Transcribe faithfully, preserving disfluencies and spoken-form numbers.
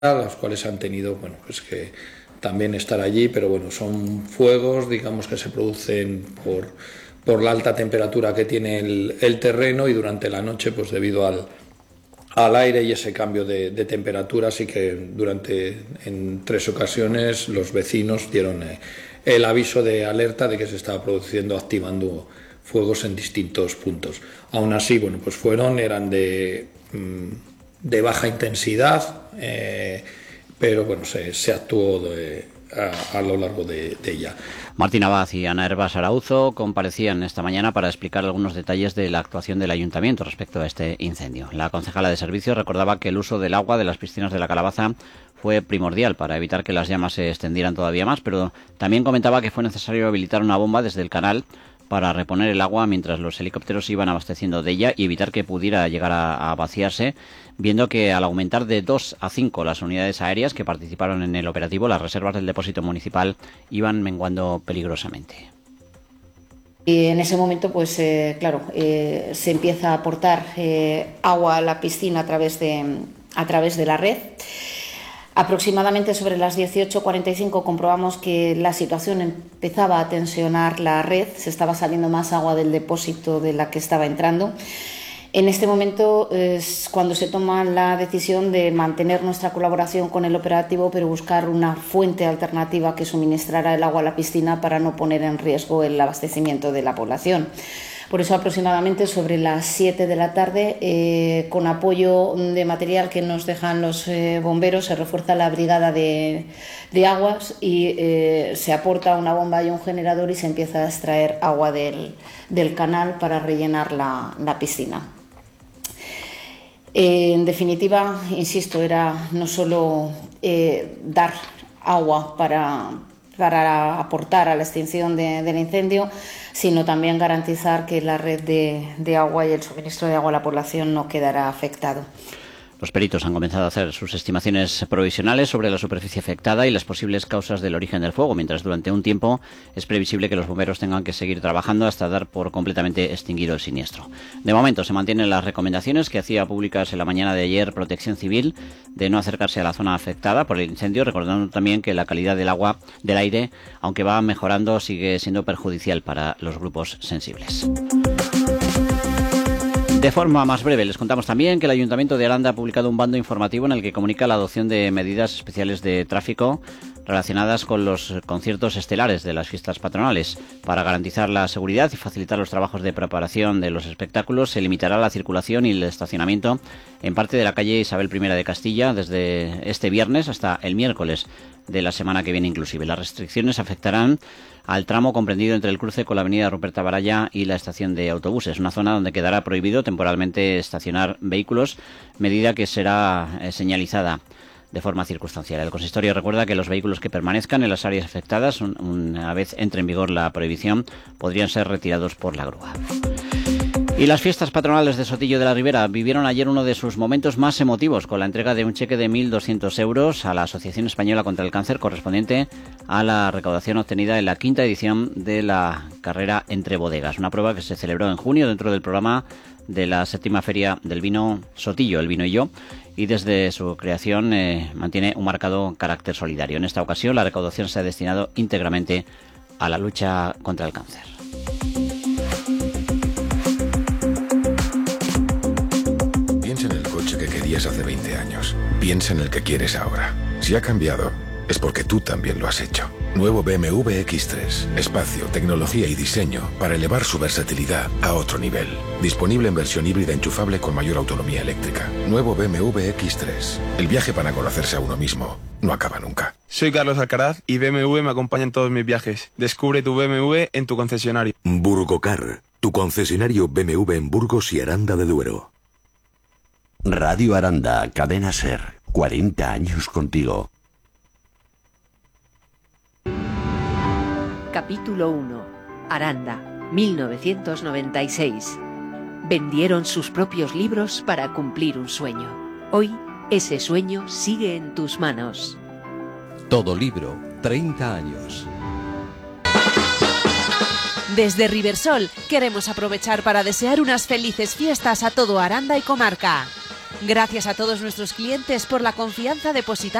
los cuales han tenido, bueno, pues que también estar allí, pero bueno, son fuegos, digamos, que se producen por, por la alta temperatura que tiene el, el terreno, y durante la noche, pues debido al, al aire y ese cambio de, de temperatura, así que durante, en tres ocasiones, los vecinos dieron eh, el aviso de alerta de que se estaba produciendo, activando fuegos en distintos puntos. Aún así, bueno, pues fueron, eran de, de baja intensidad, eh, pero bueno, se, se actuó de, a, a lo largo de, de ella. Martín Abad y Ana Hervás Arauzo comparecían esta mañana para explicar algunos detalles de la actuación del Ayuntamiento respecto a este incendio. La concejala de Servicios recordaba que el uso del agua de las piscinas de la Calabaza fue primordial para evitar que las llamas se extendieran todavía más, pero también comentaba que fue necesario habilitar una bomba desde el canal para reponer el agua mientras los helicópteros iban abasteciendo de ella y evitar que pudiera llegar a, a vaciarse, viendo que al aumentar de dos a cinco las unidades aéreas que participaron en el operativo, las reservas del depósito municipal iban menguando peligrosamente. Y en ese momento, pues eh, claro, eh, se empieza a aportar eh, agua a la piscina a través de, a través de la red. Aproximadamente sobre las dieciocho cuarenta y cinco comprobamos que la situación empezaba a tensionar la red, se estaba saliendo más agua del depósito de la que estaba entrando. En este momento es cuando se toma la decisión de mantener nuestra colaboración con el operativo, pero buscar una fuente alternativa que suministrara el agua a la piscina para no poner en riesgo el abastecimiento de la población. Por eso aproximadamente sobre las siete de la tarde, eh, con apoyo de material que nos dejan los eh, bomberos, se refuerza la brigada de, de aguas y eh, se aporta una bomba y un generador y se empieza a extraer agua del, del canal para rellenar la, la piscina. Eh, en definitiva, insisto, era no solo eh, dar agua para, para aportar a la extinción de, del incendio, sino también garantizar que la red de, de agua y el suministro de agua a la población no quedará afectado. Los peritos han comenzado a hacer sus estimaciones provisionales sobre la superficie afectada y las posibles causas del origen del fuego, mientras durante un tiempo es previsible que los bomberos tengan que seguir trabajando hasta dar por completamente extinguido el siniestro. De momento se mantienen las recomendaciones que hacía públicas en la mañana de ayer Protección Civil de no acercarse a la zona afectada por el incendio, recordando también que la calidad del agua, del aire, aunque va mejorando, sigue siendo perjudicial para los grupos sensibles. De forma más breve, les contamos también que el Ayuntamiento de Aranda ha publicado un bando informativo en el que comunica la adopción de medidas especiales de tráfico relacionadas con los conciertos estelares de las fiestas patronales. Para garantizar la seguridad y facilitar los trabajos de preparación de los espectáculos, se limitará la circulación y el estacionamiento en parte de la calle Isabel primera de Castilla desde este viernes hasta el miércoles de la semana que viene inclusive. Las restricciones afectarán al tramo comprendido entre el cruce con la avenida Ruperta Baralla y la estación de autobuses, una zona donde quedará prohibido temporalmente estacionar vehículos, medida que será eh, señalizada de forma circunstancial. El consistorio recuerda que los vehículos que permanezcan en las áreas afectadas, un, una vez entre en vigor la prohibición, podrían ser retirados por la grúa. Y las fiestas patronales de Sotillo de la Ribera vivieron ayer uno de sus momentos más emotivos con la entrega de un cheque de mil doscientos euros a la Asociación Española contra el Cáncer correspondiente a la recaudación obtenida en la quinta edición de la carrera Entre Bodegas, una prueba que se celebró en junio dentro del programa de la séptima feria del vino Sotillo, el vino y yo, y desde su creación eh, mantiene un marcado carácter solidario. En esta ocasión la recaudación se ha destinado íntegramente a la lucha contra el cáncer. Hace veinte años. Piensa en el que quieres ahora. Si ha cambiado, es porque tú también lo has hecho. Nuevo B M W X tres. Espacio, tecnología y diseño para elevar su versatilidad a otro nivel. Disponible en versión híbrida enchufable con mayor autonomía eléctrica. Nuevo B M W X tres. El viaje para conocerse a uno mismo no acaba nunca. Soy Carlos Alcaraz y B M W me acompaña en todos mis viajes. Descubre tu B M W en tu concesionario. Burgocar, tu concesionario B M W en Burgos y Aranda de Duero. Radio Aranda, Cadena Ser, cuarenta años contigo. Capítulo uno. Aranda, mil novecientos noventa y seis. Vendieron sus propios libros para cumplir un sueño. Hoy, ese sueño sigue en tus manos. Todo libro, treinta años. Desde Riversol queremos aprovechar para desear unas felices fiestas a todo Aranda y comarca. Gracias a todos nuestros clientes por la confianza depositada